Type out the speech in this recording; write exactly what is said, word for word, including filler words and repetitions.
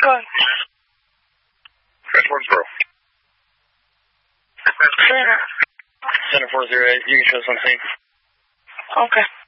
Go ahead. Press one zero. Center. Center four zero eight. You can show something. Okay.